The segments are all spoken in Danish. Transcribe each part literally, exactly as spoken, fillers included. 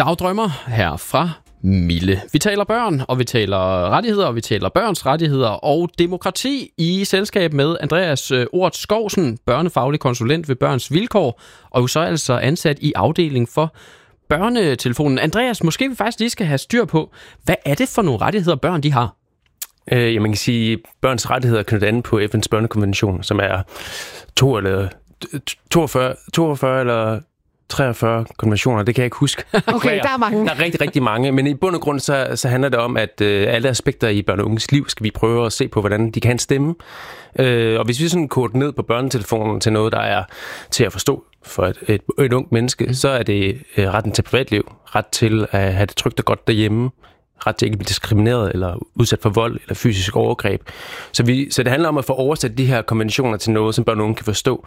Dagdrømmer her fra Mille. Vi taler børn, og vi taler rettigheder, og vi taler børns rettigheder og demokrati i selskab med Andreas Ort Skovsen, børnefaglig konsulent ved Børns Vilkår, og jo så altså ansat i afdeling for børnetelefonen. Andreas, måske vi faktisk lige skal have styr på, hvad er det for nogle rettigheder, børn de har? Øh, ja, man kan sige, at børns rettigheder er knyttet an på F N's børnekonvention, som er to eller toogfyrre, toogfyrre eller treogfyrre konventioner, det kan jeg ikke huske. Okay, der er mange. Der er rigtig, rigtig mange, men i bund og grund så, så handler det om, at øh, alle aspekter i børn og unges liv skal vi prøve at se på, hvordan de kan stemme. Øh, og hvis vi sådan koder ned på børnetelefonen til noget, der er til at forstå for et, et, et ungt menneske, mm. så er det øh, retten til privatliv, ret til at have det trygt og godt derhjemme, ret til ikke at blive diskrimineret eller udsat for vold eller fysisk overgreb. Så, vi, så det handler om at få oversat de her konventioner til noget, som børn og unge kan forstå.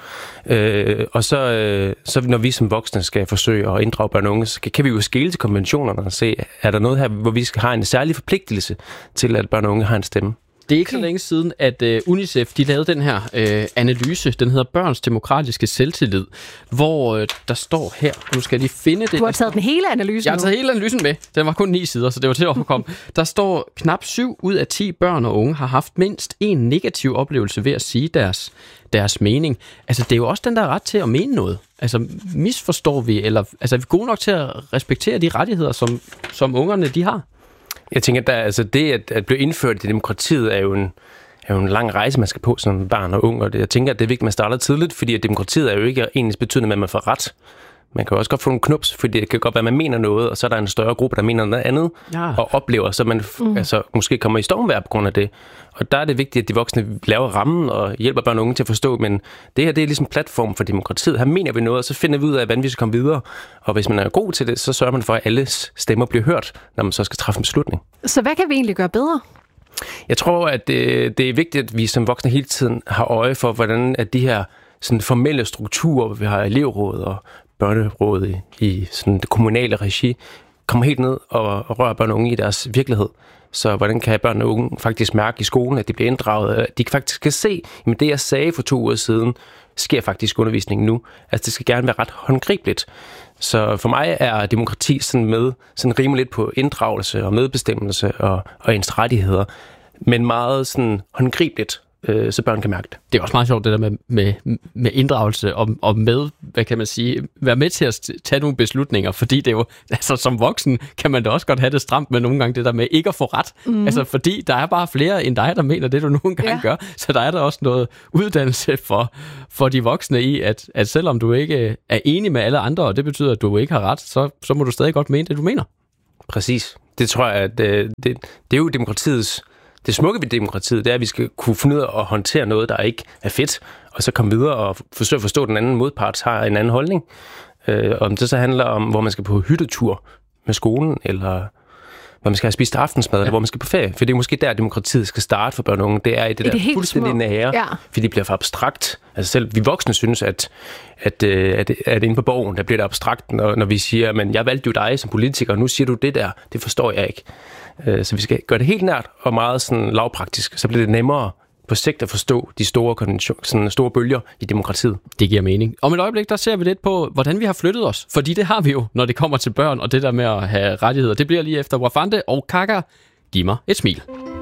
Øh, og så, øh, så når vi som voksne skal forsøge at inddrage børn og unge, så kan vi jo skele til konventionerne og se, er der noget her, hvor vi skal have en særlig forpligtelse til, at børn og unge har en stemme. Det er ikke så længe siden, at uh, UNICEF de lavede den her uh, analyse, den hedder Børns demokratiske selvtillid, hvor uh, der står her, nu skal jeg lige finde det. Du har taget den hele analysen. Jeg har taget hele analysen med, den var kun ni sider, så det var til at overkomme. Der står, knap syv ud af ti børn og unge har haft mindst en negativ oplevelse ved at sige deres, deres mening. Altså det er jo også den der ret til at mene noget. Altså misforstår vi, eller altså, er vi gode nok til at respektere de rettigheder, som, som ungerne de har? Jeg tænker, at der, altså det at, at blive indført i demokratiet er jo, en, er jo en lang rejse, man skal på som barn og ung. Og det, jeg tænker, at det er vigtigt, at man starter tidligt, fordi at demokratiet er jo ikke ens betydende, at man får ret. Man kan også godt få nogle knups, fordi det kan godt være, at man mener noget, og så er der en større gruppe, der mener noget andet, ja. og oplever, så man mm. altså, måske kommer i stormvejr på grund af det. Og der er det vigtigt, at de voksne laver rammen og hjælper børn og unge til at forstå, men det her det er ligesom platform for demokratiet. Her mener vi noget, og så finder vi ud af, hvordan vi skal komme videre. Og hvis man er god til det, så sørger man for, at alles stemmer bliver hørt, når man så skal træffe en beslutning. Så hvad kan vi egentlig gøre bedre? Jeg tror, at det, det er vigtigt, at vi som voksne hele tiden har øje for, hvordan at de her sådan formelle strukturer, vi har elevråd og børneråd i, i sådan det kommunale regi, kommer helt ned og, og rører børn og unge i deres virkelighed. Så hvordan kan børn og unge faktisk mærke i skolen, at de bliver inddraget, at de faktisk kan se, at det jeg sagde for to uger siden, sker faktisk undervisningen nu. Altså det skal gerne være ret håndgribeligt. Så for mig er demokrati sådan med sådan rimelig lidt på inddragelse og medbestemmelse og, og ens rettigheder, men meget sådan håndgribeligt, øh, så børn kan mærke det. Det er også meget sjovt det der med, med, med inddragelse og, og med, hvad kan man sige, være med til at tage nogle beslutninger, fordi det er jo, altså som voksen kan man da også godt have det stramt med nogle gange det der med ikke at få ret. Mm. Altså fordi der er bare flere end dig, der mener det, du nogle gange ja. gør, så der er der også noget uddannelse for, for de voksne i, at, at selvom du ikke er enig med alle andre, og det betyder, at du ikke har ret, så, så må du stadig godt mene det, du mener. Præcis. Det tror jeg, at det, det, det er jo demokratiets Det smukke ved demokratiet, det er, at vi skal kunne finde ud af at håndtere noget, der ikke er fedt, og så komme videre og forsøge at forstå, at den anden modpart har en anden holdning. Øh, om det så handler om, hvor man skal på hyttetur med skolen, eller hvor man skal have spist aftensmad, ja. eller hvor man skal på ferie. For det er måske der, demokratiet skal starte for børn og unge. Det er i det, I det der fuldstændig nære, ja. fordi det bliver for abstrakt. Altså selv vi voksne synes, at, at, at, at inde på borgen, der bliver det abstrakt, når, når vi siger, men jeg valgte jo dig som politiker, og nu siger du det der. Det forstår jeg ikke. Så vi skal gøre det helt nært og meget sådan lavpraktisk, så bliver det nemmere på sigt at forstå de store, konvention, sådan store bølger i demokratiet. Det giver mening. Om et øjeblik, der ser vi lidt på, hvordan vi har flyttet os. Fordi det har vi jo, når det kommer til børn og det der med at have rettigheder. Det bliver lige efter Wafande og Kaka. Giv mig et smil.